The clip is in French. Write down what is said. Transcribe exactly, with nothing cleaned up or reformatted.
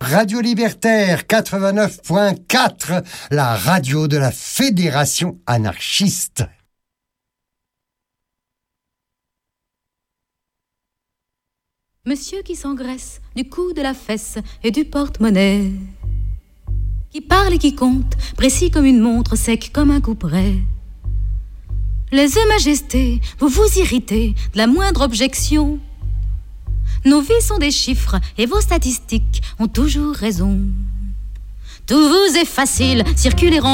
Radio Libertaire quatre-vingt-neuf point quatre, la radio de la Fédération anarchiste. Monsieur qui s'engraisse du cou, de la fesse et du porte-monnaie, qui parle et qui compte, précis comme une montre, sec comme un couperet. Les œufs majestés, vous vous irritez de la moindre objection. Nos vies sont des chiffres et vos statistiques ont toujours raison. Tout vous est facile, circulez